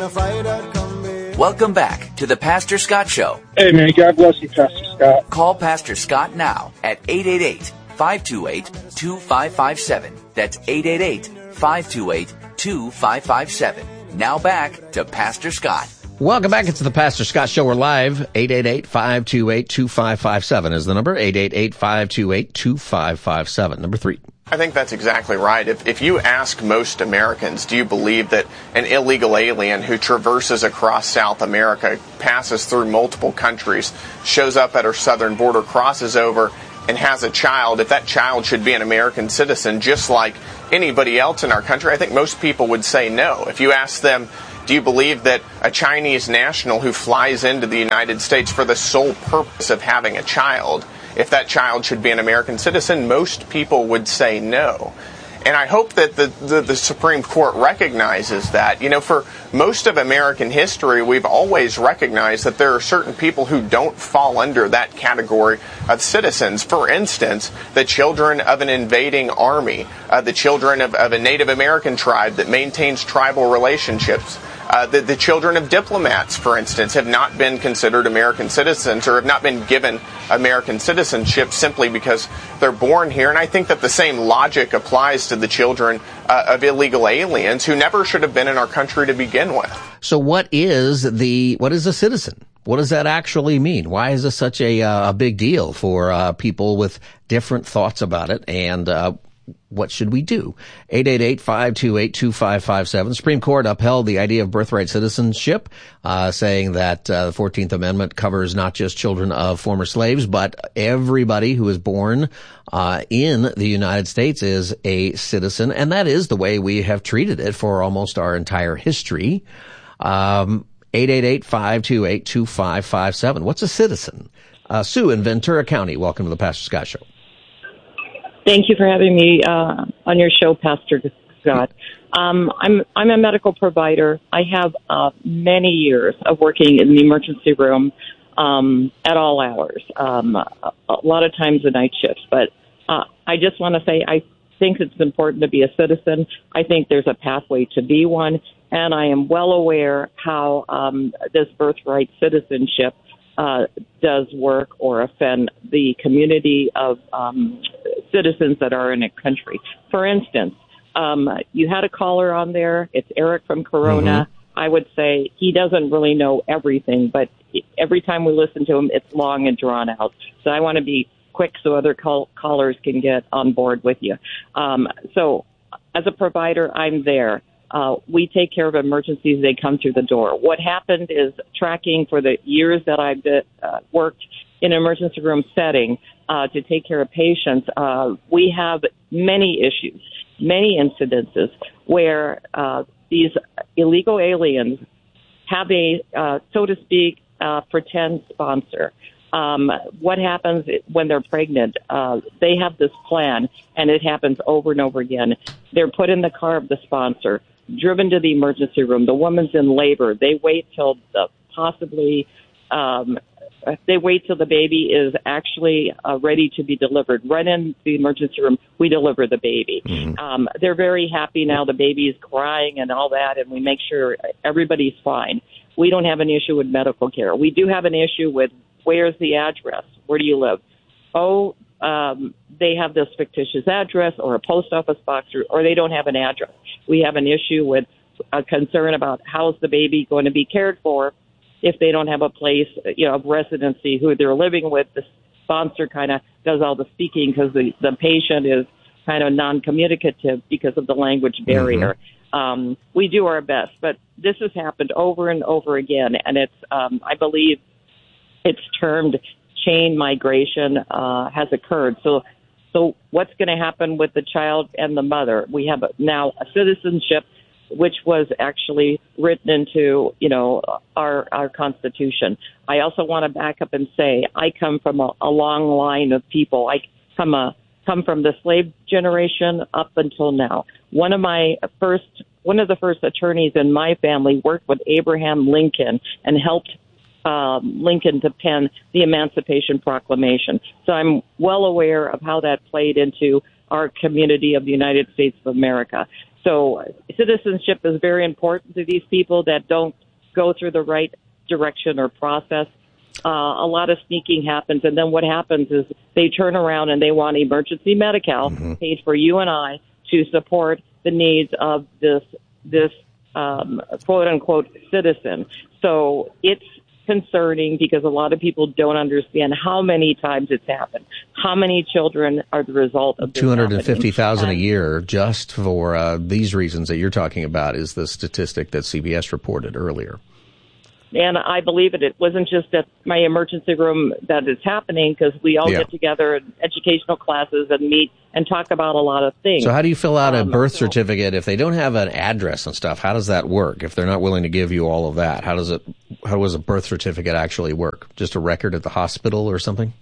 Welcome back to the Pastor Scott Show. Hey, man, God bless you, Pastor Scott. Call Pastor Scott now at 888-528-2557. That's 888-528-2557. Now back to Pastor Scott. Welcome back. It's the Pastor Scott Show. We're live. 888-528-2557 is the number. 888-528-2557. Number 3. I think that's exactly right. If you ask most Americans, do you believe that an illegal alien who traverses across South America, passes through multiple countries, shows up at our southern border, crosses over, and has a child, if that child should be an American citizen just like anybody else in our country, I think most people would say no. If you ask them, do you believe that a Chinese national who flies into the United States for the sole purpose of having a child, if that child should be an American citizen, most people would say no. And I hope that the Supreme Court recognizes that. You know, for most of American history, we've always recognized that there are certain people who don't fall under that category of citizens. For instance, the children of an invading army, the children of a Native American tribe that maintains tribal relationships. The children of diplomats, for instance, have not been considered American citizens or have not been given American citizenship simply because they're born here. And I think that the same logic applies to the children of illegal aliens who never should have been in our country to begin with. So what is a citizen? What does that actually mean? Why is this such a big deal for people with different thoughts about it? And what should we do? 888-528-2557. The Supreme Court upheld the idea of birthright citizenship, saying that the 14th Amendment covers not just children of former slaves, but everybody who is born in the United States is a citizen, and that is the way we have treated it for almost our entire history. 888-528-2557. What's a citizen? Sue in Ventura County, welcome to the Pastor Scott Show. Thank you for having me on your show, Pastor Scott. I'm a medical provider. I have many years of working in the emergency room at all hours, a lot of times the night shifts. But I just want to say I think it's important to be a citizen. I think there's a pathway to be one, and I am well aware how this birthright citizenship does work or offend the community of citizens that are in a country. For instance, you had a caller on there. It's Eric from Corona. Mm-hmm. I would say he doesn't really know everything, but every time we listen to him, it's long and drawn out. So I want to be quick so other callers can get on board with you. So as a provider, I'm there. We take care of emergencies. They come through the door. What happened is tracking for the years that I've worked in an emergency room setting to take care of patients. We have many issues, many incidences where these illegal aliens have a, so to speak, pretend sponsor. What happens when they're pregnant? They have this plan, and it happens over and over again. They're put in the car of the sponsor, driven to the emergency room. The woman's in labor. They wait till they wait till the baby is actually ready to be delivered. Run in the emergency room. We deliver the baby. Mm-hmm. They're very happy now. The baby is crying and all that, and we make sure everybody's fine. We don't have an issue with medical care. We do have an issue with where's the address? Where do you live? They have this fictitious address or a post office box, or they don't have an address. We have an issue with a concern about how's the baby going to be cared for if they don't have a place, of residency, who they're living with. The sponsor kind of does all the speaking because the patient is kind of non-communicative because of the language barrier. Mm-hmm. We do our best, but this has happened over and over again, and it's, I believe it's termed chain migration has occurred. So what's going to happen with the child and the mother? We have now a citizenship, which was actually written into, our Constitution. I also want to back up and say I come from a long line of people. I come from the slave generation up until now. One of the first attorneys in my family worked with Abraham Lincoln and helped Lincoln to pen the Emancipation Proclamation. So I'm well aware of how that played into our community of the United States of America. So citizenship is very important to these people that don't go through the right direction or process. A lot of sneaking happens, and then what happens is they turn around and they want emergency Medi-Cal paid for you and I to support the needs of this quote-unquote citizen. So it's concerning because a lot of people don't understand how many times it's happened. How many children are the result of this 250,000 a year just for these reasons that you're talking about is the statistic that CBS reported earlier. And I believe it. It wasn't just at my emergency room that it's happening because we all get together in educational classes and meet and talk about a lot of things. So how do you fill out a birth certificate if they don't have an address and stuff? How does that work? If they're not willing to give you all of that, how does a birth certificate actually work? Just a record at the hospital or something?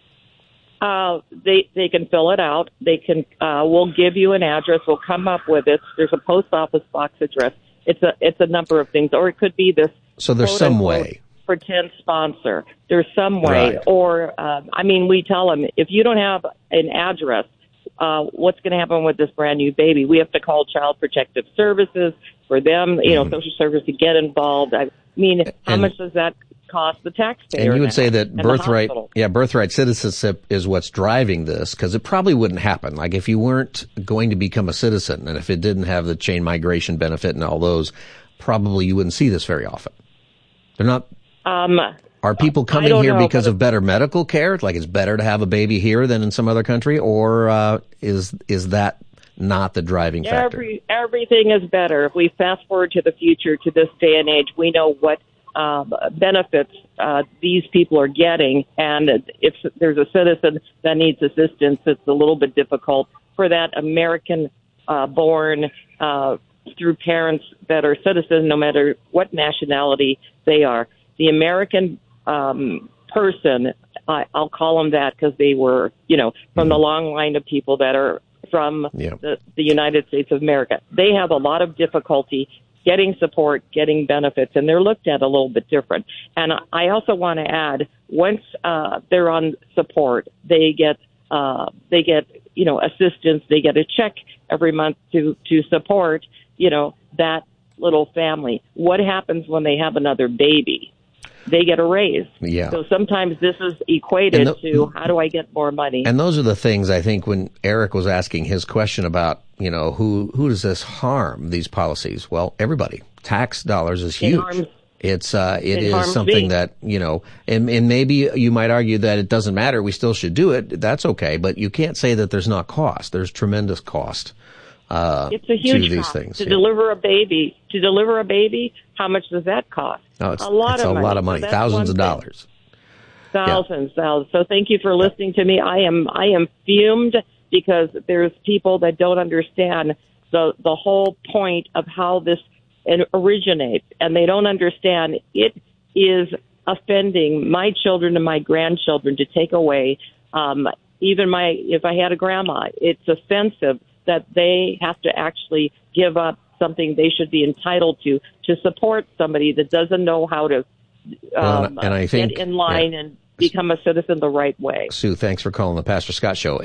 They can fill it out. They can. We'll give you an address. We'll come up with it. There's a post office box address. It's a number of things, or it could be this. So there's some way. Pretend sponsor. There's some way. Right. Or, we tell them, if you don't have an address, what's going to happen with this brand new baby? We have to call Child Protective Services for them, Social Service to get involved. How much does that cost the taxpayer? And you would say that birthright citizenship is what's driving this, because it probably wouldn't happen. Like if you weren't going to become a citizen and if it didn't have the chain migration benefit and all those, probably you wouldn't see this very often. They're not. Are people coming here because of better medical care? Like it's better to have a baby here than in some other country, or is that not the driving factor? Everything is better. If we fast forward to the future, to this day and age, we know what benefits these people are getting, and if there's a citizen that needs assistance, it's a little bit difficult for that American born through parents that are citizens, no matter what nationality they are. The American person, I'll call them that because they were, from the long line of people that are from the United States of America. They have a lot of difficulty getting support, getting benefits, and they're looked at a little bit different. And I also want to add, once they're on support, they get assistance. They get a check every month to support, that little family. What happens when they have another baby? They get a raise. Yeah. So sometimes this is equated to how do I get more money? And those are the things I think when Eric was asking his question about, who does this harm, these policies? Well, everybody. Tax dollars is huge. It is something that, and maybe you might argue that it doesn't matter. We still should do it. That's okay. But you can't say that there's not cost. There's tremendous cost. It's a huge to these cost things. to deliver a baby. To deliver a baby, how much does that cost? Oh, it's a lot of money. So thousands of dollars. Thousands. So thank you for listening to me. I am fumed because there's people that don't understand the whole point of how this originates, and they don't understand it is offending my children and my grandchildren to take away if I had a grandma, it's offensive that they have to actually give up something they should be entitled to support somebody that doesn't know how to get in line and become a citizen the right way. Sue, thanks for calling the Pastor Scott Show.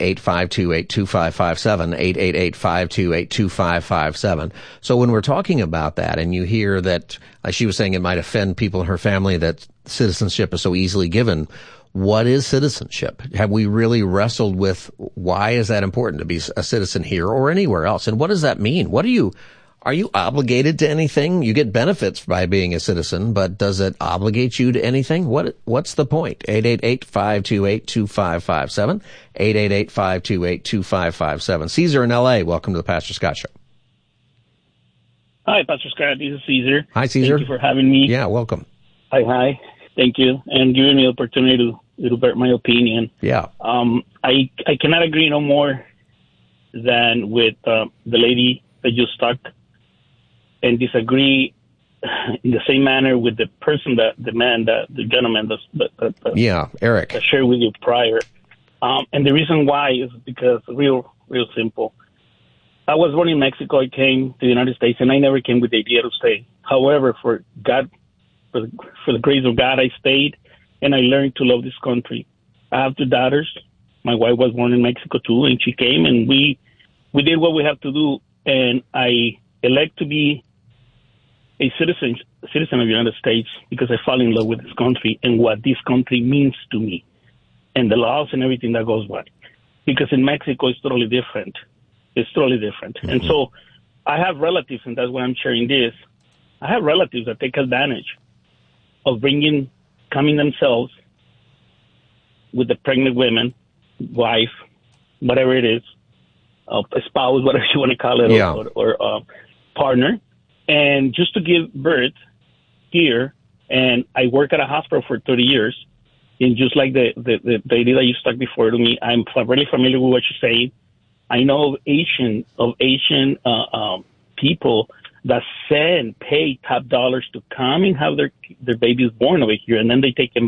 888-528-2557, 888-528-2557. So when we're talking about that and you hear that, like she was saying, it might offend people in her family that citizenship is so easily given, what is citizenship? Have we really wrestled with why is that important to be a citizen here or anywhere else? And what does that mean? Are you obligated to anything? You get benefits by being a citizen, but does it obligate you to anything? What's the point? 888-528-2557, 888-528-2557. Caesar in L.A., welcome to the Pastor Scott Show. Hi, Pastor Scott. This is Caesar. Hi, Caesar. Thank you for having me. Yeah, welcome. Hi. Thank you, and giving me the opportunity to bear my opinion. Yeah. I cannot agree no more than with the lady that just talked, and disagree in the same manner with the gentleman that Eric, that shared with you prior. And the reason why is because real simple. I was born in Mexico. I came to the United States, and I never came with the idea to stay. However, for the grace of God, I stayed, and I learned to love this country. I have two daughters. My wife was born in Mexico too, and she came, and we did what we have to do and I elect to be a citizen of the United States because I fall in love with this country and what this country means to me and the laws and everything that goes with it. Because in Mexico, it's totally different. It's totally different. Mm-hmm. And so I have relatives, and that's why I'm sharing this. I have relatives that take advantage of coming themselves with the pregnant women, wife, whatever it is, a spouse, whatever you want to call it, yeah. or partner, and just to give birth here. And I work at a hospital for 30 years. And just like the lady that you stuck before to me, I'm really familiar with what you're saying. I know of Asian people that pay top dollars to come and have their babies born over here, and then they take them